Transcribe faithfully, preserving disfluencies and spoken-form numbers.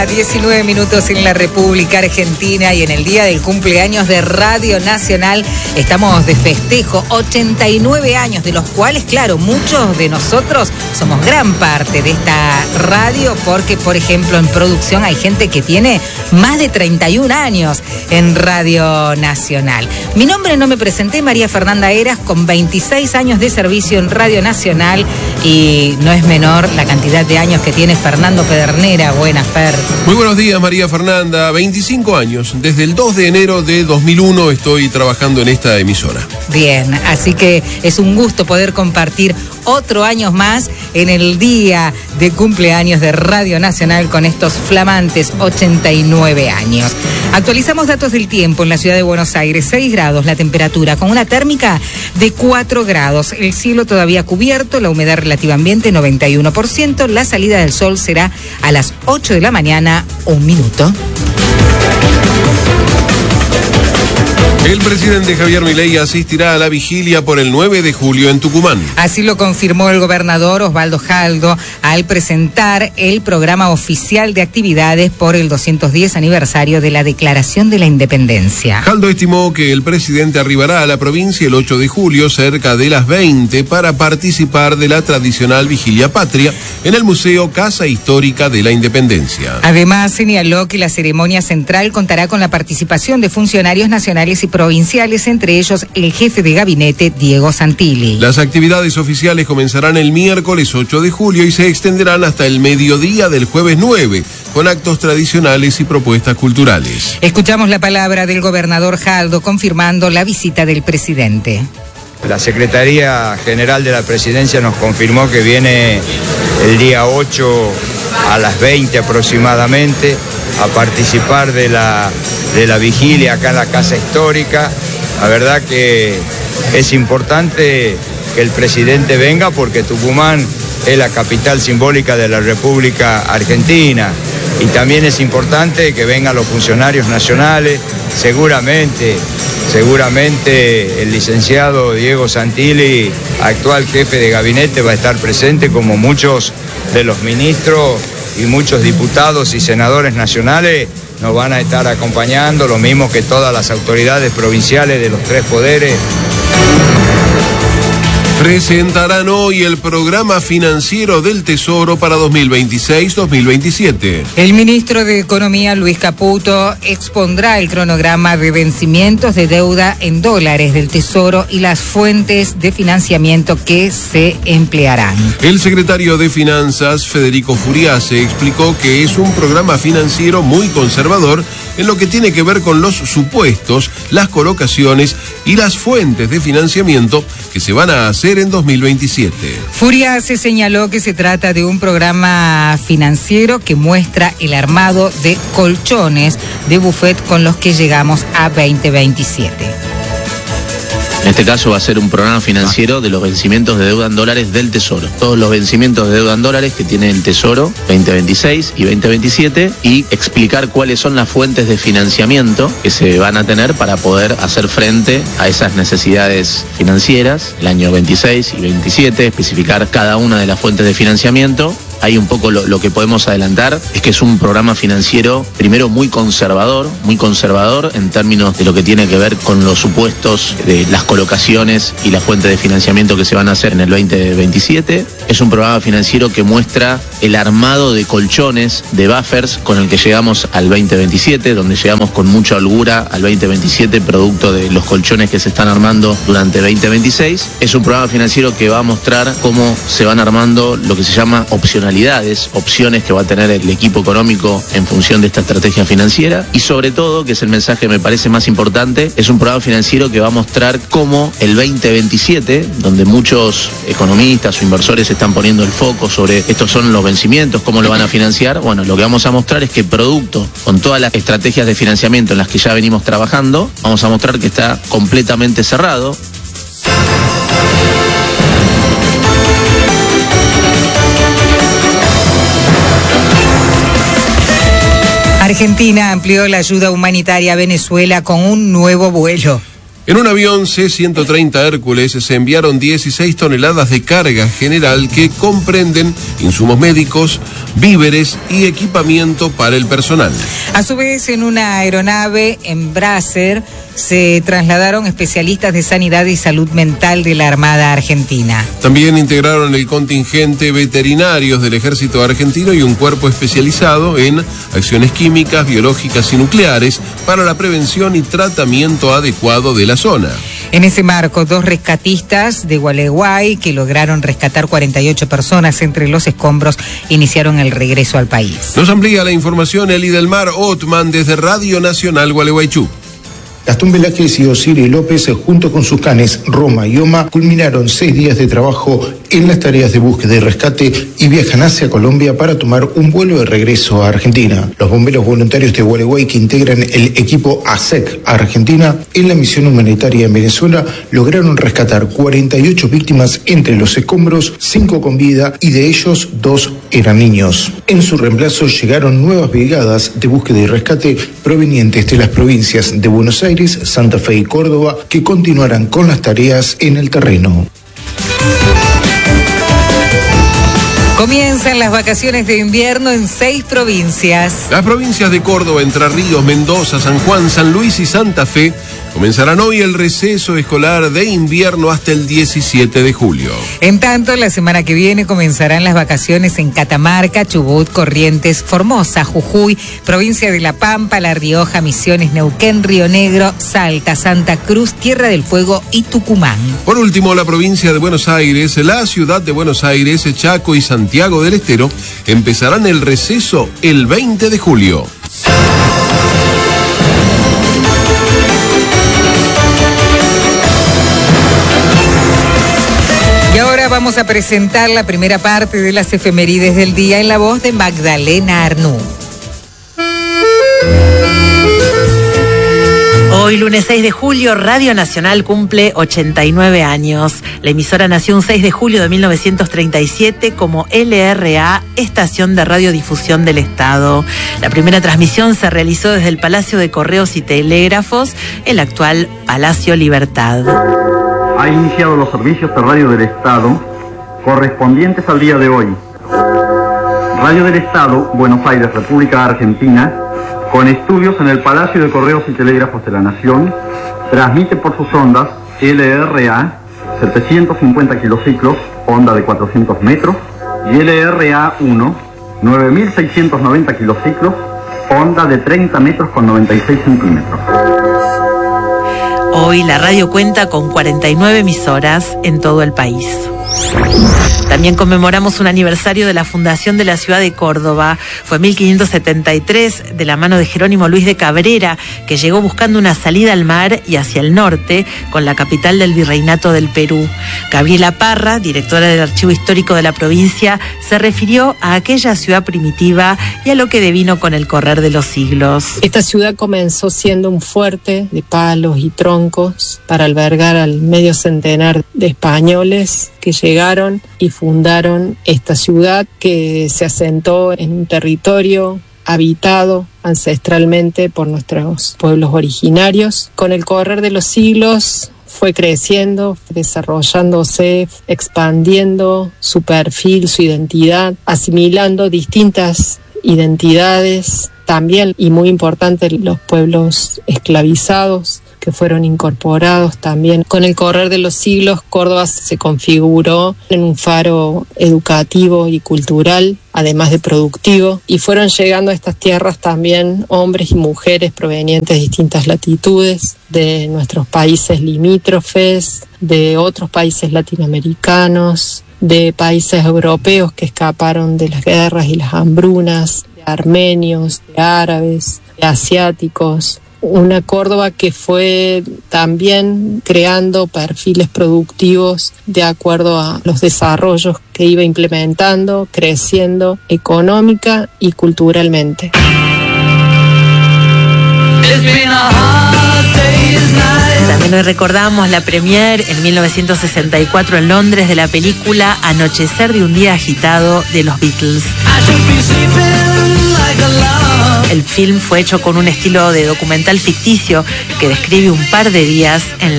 diecinueve minutos en la República Argentina y en el día del cumpleaños de Radio Nacional estamos de festejo, ochenta y nueve años, de los cuales, claro, muchos de nosotros somos gran parte de esta radio porque, por ejemplo, en producción hay gente que tiene más de treinta y un años en Radio Nacional. Mi nombre, no me presenté, María Fernanda Heras, con veintiséis años de servicio en Radio Nacional, y no es menor la cantidad de años que tiene Fernando Pedernera. Buenas, Fer. Muy buenos días, María Fernanda. veinticinco años. Desde el dos de enero de dos mil uno estoy trabajando en esta emisora. Bien, así que es un gusto poder compartir otro año más en el día de cumpleaños de Radio Nacional con estos flamantes ochenta y nueve años. Actualizamos datos del tiempo en la ciudad de Buenos Aires. seis grados la temperatura, con una térmica de cuatro grados. El cielo todavía cubierto, la humedad relativa ambiente noventa y uno por ciento. La salida del sol será a las ocho de la mañana, un minuto. El presidente Javier Milei asistirá a la vigilia por el nueve de julio en Tucumán. Así lo confirmó el gobernador Osvaldo Jaldo al presentar el programa oficial de actividades por el doscientos diez aniversario de la Declaración de la Independencia. Jaldo estimó que el presidente arribará a la provincia el ocho de julio cerca de las veinte para participar de la tradicional vigilia patria en el Museo Casa Histórica de la Independencia. Además, señaló que la ceremonia central contará con la participación de funcionarios nacionales y provinciales, entre ellos el jefe de gabinete, Diego Santilli. Las actividades oficiales comenzarán el miércoles ocho de julio y se extenderán hasta el mediodía del jueves nueve, con actos tradicionales y propuestas culturales. Escuchamos la palabra del gobernador Jaldo confirmando la visita del presidente. La Secretaría General de la Presidencia nos confirmó que viene el día ocho a las veinte aproximadamente a participar de la, de la vigilia acá en la Casa Histórica. La verdad que es importante que el presidente venga porque Tucumán es la capital simbólica de la República Argentina, y también es importante que vengan los funcionarios nacionales. Seguramente, seguramente el licenciado Diego Santilli, actual jefe de gabinete, va a estar presente, como muchos de los ministros y muchos diputados y senadores nacionales nos van a estar acompañando, lo mismo que todas las autoridades provinciales de los tres poderes. Presentarán hoy el programa financiero del Tesoro para dos mil veintiséis dos mil veintisiete. El ministro de Economía, Luis Caputo, expondrá el cronograma de vencimientos de deuda en dólares del Tesoro y las fuentes de financiamiento que se emplearán. El secretario de Finanzas, Federico Furiase, explicó que es un programa financiero muy conservador en lo que tiene que ver con los supuestos, las colocaciones y las fuentes de financiamiento que se van a hacer en dos mil veintisiete. Furiase señaló que se trata de un programa financiero que muestra el armado de colchones de buffet con los que llegamos a veinte veintisiete. En este caso va a ser un programa financiero de los vencimientos de deuda en dólares del Tesoro. Todos los vencimientos de deuda en dólares que tiene el Tesoro veinte veintiséis y veinte veintisiete, y explicar cuáles son las fuentes de financiamiento que se van a tener para poder hacer frente a esas necesidades financieras el año veintiséis y veintisiete, especificar cada una de las fuentes de financiamiento. Ahí un poco lo, lo que podemos adelantar es que es un programa financiero, primero, muy conservador, muy conservador en términos de lo que tiene que ver con los supuestos de las colocaciones y las fuentes de financiamiento que se van a hacer en el veinte veintisiete. Es un programa financiero que muestra el armado de colchones, de buffers, con el que llegamos al veinte veintisiete, donde llegamos con mucha holgura al veinte veintisiete, producto de los colchones que se están armando durante veinte veintiséis. Es un programa financiero que va a mostrar cómo se van armando lo que se llama opcionalidades, opciones que va a tener el equipo económico en función de esta estrategia financiera, y sobre todo, que es el mensaje que me parece más importante, es un programa financiero que va a mostrar cómo el veinte veintisiete, donde muchos economistas o inversores están poniendo el foco sobre estos son los vencimientos, cómo lo van a financiar. Bueno, lo que vamos a mostrar es que, producto con todas las estrategias de financiamiento en las que ya venimos trabajando, vamos a mostrar que está completamente cerrado. Argentina amplió la ayuda humanitaria a Venezuela con un nuevo vuelo. En un avión C ciento treinta Hércules se enviaron dieciséis toneladas de carga general que comprenden insumos médicos, víveres y equipamiento para el personal. A su vez, en una aeronave en Bracer se trasladaron especialistas de sanidad y salud mental de la Armada Argentina. También integraron el contingente veterinarios del Ejército Argentino y un cuerpo especializado en acciones químicas, biológicas y nucleares para la prevención y tratamiento adecuado de la zona. En ese marco, dos rescatistas de Gualeguay, que lograron rescatar cuarenta y ocho personas entre los escombros, iniciaron el regreso al país. Nos amplía la información Eli del Mar Otman desde Radio Nacional Gualeguaychú. Gastón Velázquez y Osiris López, junto con sus canes Roma y Oma, culminaron seis días de trabajo en las tareas de búsqueda y rescate y viajan hacia Colombia para tomar un vuelo de regreso a Argentina. Los bomberos voluntarios de Gualeguay, que integran el equipo A S E C Argentina en la misión humanitaria en Venezuela, lograron rescatar cuarenta y ocho víctimas entre los escombros, cinco con vida y de ellos dos eran niños. En su reemplazo llegaron nuevas brigadas de búsqueda y rescate provenientes de las provincias de Buenos Aires, Santa Fe y Córdoba, que continuarán con las tareas en el terreno. Comienzan las vacaciones de invierno en seis provincias. Las provincias de Córdoba, Entre Ríos, Mendoza, San Juan, San Luis y Santa Fe comenzarán hoy el receso escolar de invierno hasta el diecisiete de julio. En tanto, la semana que viene comenzarán las vacaciones en Catamarca, Chubut, Corrientes, Formosa, Jujuy, provincia de La Pampa, La Rioja, Misiones, Neuquén, Río Negro, Salta, Santa Cruz, Tierra del Fuego y Tucumán. Por último, la provincia de Buenos Aires, la ciudad de Buenos Aires, Chaco y Santiago del Estero empezarán el receso el veinte de julio. Y ahora vamos a presentar la primera parte de las efemérides del día en la voz de Magdalena Arnú. Hoy, lunes seis de julio, Radio Nacional cumple ochenta y nueve años. La emisora nació un seis de julio de mil novecientos treinta y siete como L R A, Estación de Radiodifusión del Estado. La primera transmisión se realizó desde el Palacio de Correos y Telégrafos, el actual Palacio Libertad. Ha iniciado los servicios de radio del Estado correspondientes al día de hoy. Radio del Estado, Buenos Aires, República Argentina, con estudios en el Palacio de Correos y Telégrafos de la Nación, transmite por sus ondas L R A setecientos cincuenta kilociclos, onda de cuatrocientos metros, y L R A uno, nueve mil seiscientos noventa kilociclos, onda de treinta metros con noventa y seis centímetros. Hoy la radio cuenta con cuarenta y nueve emisoras en todo el país. También conmemoramos un aniversario de la fundación de la ciudad de Córdoba. Fue en mil quinientos setenta y tres, de la mano de Jerónimo Luis de Cabrera, que llegó buscando una salida al mar y hacia el norte, con la capital del Virreinato del Perú. Gabriela Parra, directora del Archivo Histórico de la provincia, se refirió a aquella ciudad primitiva y a lo que devino con el correr de los siglos. Esta ciudad comenzó siendo un fuerte de palos y troncos para albergar al medio centenar de españoles que llegaron y fundaron esta ciudad, que se asentó en un territorio habitado ancestralmente por nuestros pueblos originarios. Con el correr de los siglos fue creciendo, desarrollándose, expandiendo su perfil, su identidad, asimilando distintas identidades, también, y muy importante, los pueblos esclavizados que fueron incorporados también. Con el correr de los siglos, Córdoba se configuró en un faro educativo y cultural, además de productivo, y fueron llegando a estas tierras también hombres y mujeres provenientes de distintas latitudes, de nuestros países limítrofes, de otros países latinoamericanos, de países europeos que escaparon de las guerras y las hambrunas, de armenios, de árabes, de asiáticos. Una Córdoba que fue también creando perfiles productivos de acuerdo a los desarrollos que iba implementando, creciendo económica y culturalmente. También hoy recordamos la premiere en mil novecientos sesenta y cuatro en Londres de la película Anochecer de un día agitado de los Beatles. El film fue hecho con un estilo de documental ficticio que describe un par de días en la